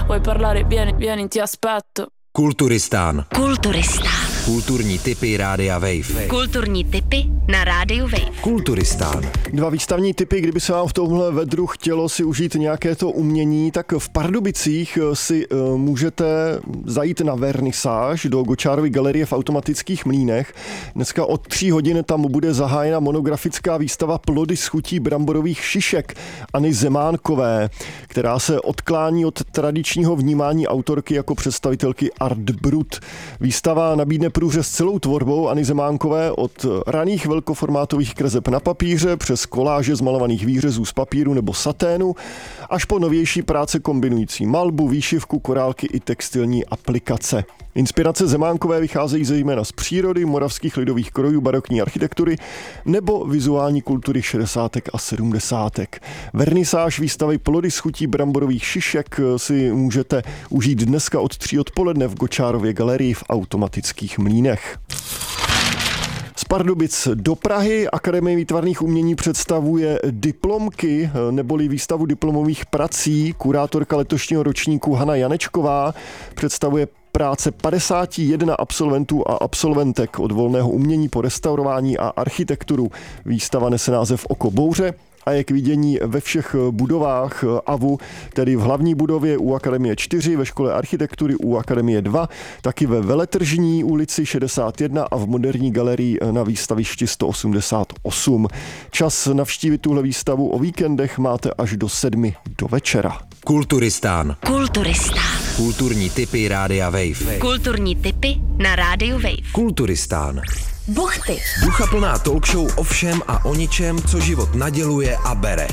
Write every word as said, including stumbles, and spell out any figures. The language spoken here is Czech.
Vuoi parlare? Vieni, vieni, ti aspetto. Kulturistán. Kulturistán. Kulturní tipy Rádia Wave. Kulturní tipy na Rádiu Wave. Kulturistán. Dva výstavní tipy, kdyby se vám v tomhle vedru chtělo si užít nějaké to umění, tak v Pardubicích si uh, můžete zajít na vernisáž do Gočárovy galerie v Automatických mlýnech. Dneska od tří hodin tam bude zahájena monografická výstava Plody z chutí bramborových šišek Anny Zemánkové, která se odklání od tradičního vnímání autorky jako představitelky art brut. Výstava nabídne průřez celou tvorbou Anny Zemánkové od raných velkoformátových kreseb na papíře přes koláže z malovaných výřezů z papíru nebo saténu až po novější práce kombinující malbu, výšivku, korálky i textilní aplikace. Inspirace Zemánkové vycházejí zejména z přírody, moravských lidových krojů, barokní architektury nebo vizuální kultury šedesátek a sedmdesátek. Vernisáž výstavy Plody z chutí bramborových šišek si můžete užít dneska od tří odpoledne v Gočárově galerii v Automatických mlýnech. Z Pardubic do Prahy Akademie výtvarných umění představuje diplomky neboli výstavu diplomových prací. Kurátorka letošního ročníku Hana Janečková představuje práce padesáti jednoho absolventů a absolventek od volného umění po restaurování a architekturu. Výstava nese název Oko bouře a je k vidění ve všech budovách A V U, tedy v hlavní budově u Akademie čtyři, ve škole architektury u Akademie dva, taky ve Veletržní ulici šedesát jedna a v moderní galerii na výstavišti sto osmdesát osm. Čas navštívit tuhle výstavu o víkendech máte až do sedmi do večera. Kulturistán. Kulturistán. Kulturní tipy Rádia Wave. Kulturní tipy na Rádiu Wave. Kulturistán. Buchty. Duchaplná talk show o všem a o ničem, co život naděluje a bere.